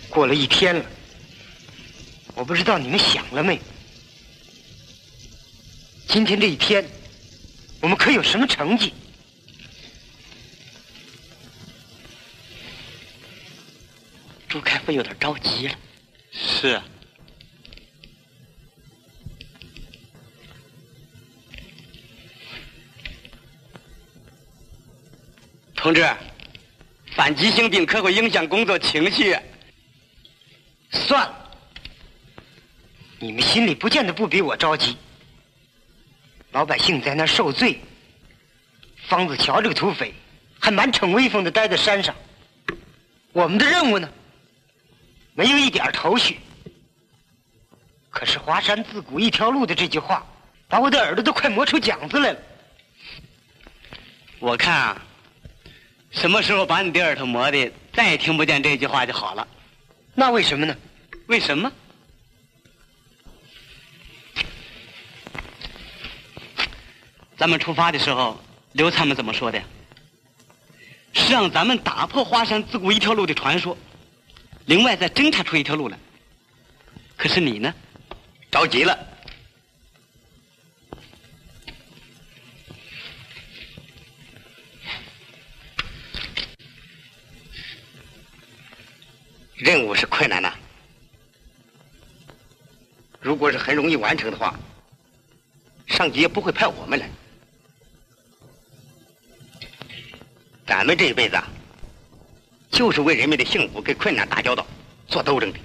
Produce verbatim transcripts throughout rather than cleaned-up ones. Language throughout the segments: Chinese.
过了一天了，我不知道你们想了没？今天这一天，我们可有什么成绩？ 朱开复有点着急了。 是啊。 同志，反急性病可会影响工作情绪。 算了，你们心里不见得不比我着急。老百姓在那儿受罪，方子乔这个土匪还满逞威风的待在山上。我们的任务呢，没有一点头绪。可是华山自古一条路的这句话，把我的耳朵都快磨出茧子来了。 我看啊，什么时候把你的耳朵磨的再也听不见这句话就好了。 那为什么呢？ 为什么？咱们出发的时候，刘参谋怎么说的呀？是让咱们打破华山自古一条路的传说，另外再侦查出一条路来。可是你呢， 着急了。任务是困难的，如果是很容易完成的话，上级也不会派我们来。咱们这一辈子啊，就是为人们的幸福跟困难打交道，做斗争的。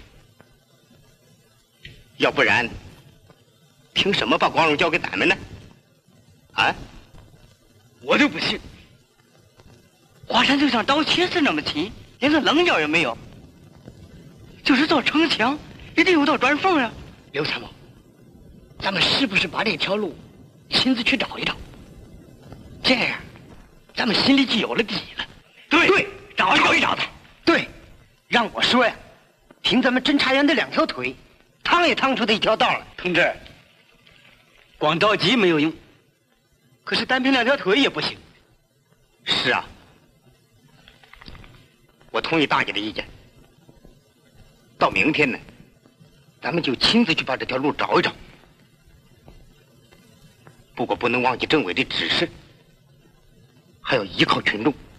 要不然，凭什么把光荣交给咱们呢？啊？ 我就不信，华山就像刀切似那么轻，连个棱角也没有。就是造城墙，也得有道砖缝呀。 刘参谋，咱们是不是把这条路亲自去找一找？这样，咱们心里就有了底了。 对对， 找找一找他。 对，让我说呀，凭咱们侦查员的两条腿，趟也趟出他一条道来。 同志，光着急没有用，可是单凭两条腿也不行。 是啊，我同意大姐的意见。到明天呢，咱们就亲自去把这条路找一找。不过不能忘记政委的指示，还要依靠群众。